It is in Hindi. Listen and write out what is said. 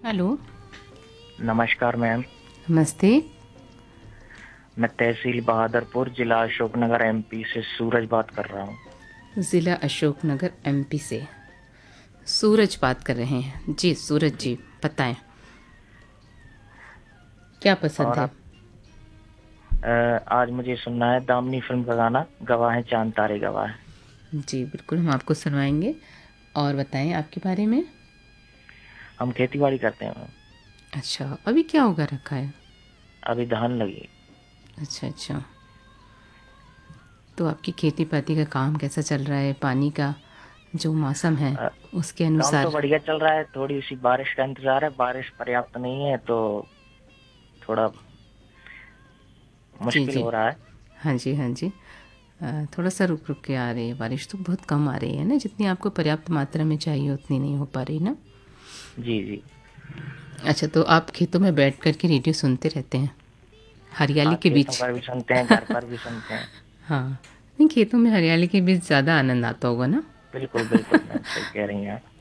हेलो। नमस्कार मैम। नमस्ते। मैं तहसील बहादुरपुर, जिला अशोकनगर, एमपी से सूरज बात कर रहा हूँ। ज़िला अशोकनगर एमपी से सूरज बात कर रहे हैं। जी सूरज जी। जी, बताएं क्या पसंद और है। आप आज मुझे सुनना है दामिनी फिल्म का गाना गवाह है चांद तारे गवाह है। जी बिल्कुल, हम आपको सुनवाएंगे। और बताएं आपके बारे में। हम खेती बाड़ी करते हैं मैम। अच्छा, अभी क्या होगा रखा है। अभी धान लगी। अच्छा अच्छा, तो आपकी खेती पाती का काम कैसा चल रहा है। पानी का जो मौसम है अ, उसके काम तो अनुसार। बढ़िया चल रहा है, थोड़ी सी बारिश का इंतजार है, बारिश पर्याप्त नहीं है तो थोड़ा जी मुश्किल जी। हो रहा है। हाँ जी हाँ जी। थोड़ा सा रुक रुक के आ रही है बारिश, तो बहुत कम आ रही है ना, जितनी आपको पर्याप्त मात्रा में चाहिए उतनी नहीं हो पा रही ना। जी जी। अच्छा, तो आप खेतों में बैठ कर के रेडियो सुनते रहते हैं हरियाली हाँ, के खेतों बीच। पर भी सुनते हैं, घर पर भी सुनते हैं। हाँ, नहीं खेतों में हरियाली के बीच ज़्यादा आनंद आता होगा ना। बिल्कुल बिल्कुल मैम, सही कह रही हैं आप।